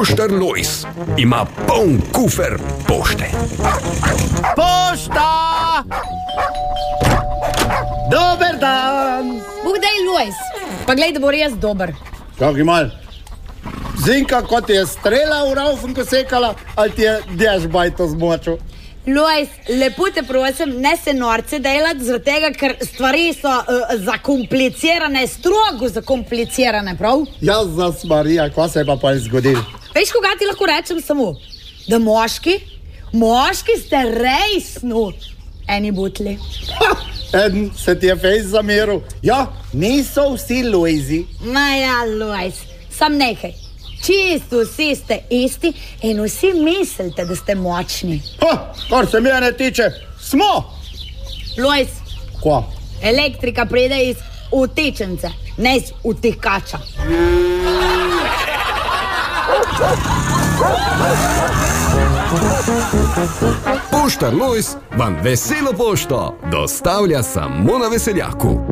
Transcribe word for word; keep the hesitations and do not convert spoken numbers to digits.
Poštar Lojz ima poln kufer pošte. Pošta! Dober dan! Bog daj, Lojz, pa glej, da bo res dober. Čakaj mal. Zinka, kot je strela v raufen ko sekala, ali ti je dež bajto zmočil? Lojz, lepo te prosim, ne se norce delati, zaradi tega, ker stvari so uh, zakomplicirane, strogo zakomplicirane, prav? Ja, zas Marija, kva se je pa pa zgodil? Veš, koga ti lahko rečem samo? Da moški, moški ste resno eni butli. Ha, eden se ti je fejs zameril. Ja, niso vsi Lojzi. Ma ja, Lojz, sam nekaj. Čisto vsi ste isti in vsi mislite, da ste močni. Ha, kar se mene tiče, smo! Lojz, Kva? elektrika pride iz utečence, ne iz utekača. Poštar Lojz vam veselo pošto dostavlja samo na Veseljaku.